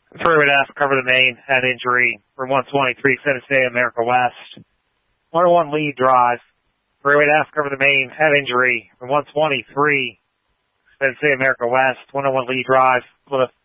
Freeway F, cover the main, had injury from 123, Extended Stay America West. 101 lead drive. Freeway F, cover the main, had injury from 123, Extended Stay America West. 101 lead drive, Plymouth.